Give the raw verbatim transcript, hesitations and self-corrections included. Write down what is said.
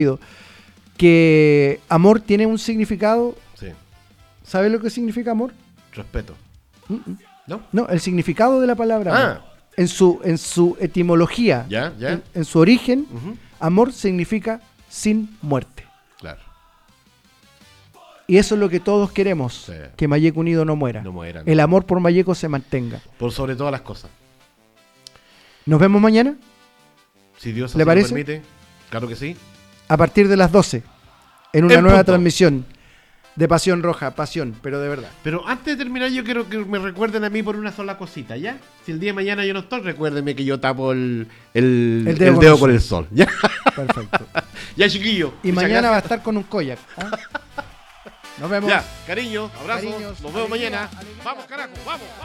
que amor tiene un significado. Sí. ¿Sabes lo que significa amor? Respeto. Mm-mm. ¿No? No, el significado de la palabra Ah. amor. En su, en su etimología, Ya, ya. En, en su origen, Uh-huh. amor significa sin muerte. Claro. Y eso es lo que todos queremos, Sí. que Mayeco Unido no muera. No muera, El no. amor por Mayeco se mantenga. Por sobre todas las cosas. Nos vemos mañana Si Dios así ¿Le lo parece? permite. Claro que sí. a partir de las doce en una En nueva punto. transmisión de Pasión Roja, pasión, pero de verdad. Pero antes de terminar, yo quiero que me recuerden a mí por una sola cosita, ¿ya? Si el día de mañana yo no estoy, recuérdenme que yo tapo el, el, El el dedo dedo, con con el el sol. ¿Ya? Perfecto. Ya, chiquillo. Y Muchas mañana va a gracias. estar con un koyak. ¿Ah? Nos vemos. Ya, cariño, abrazo. Cariños, Nos vemos alegría, mañana. alegría. Vamos, carajo, vamos.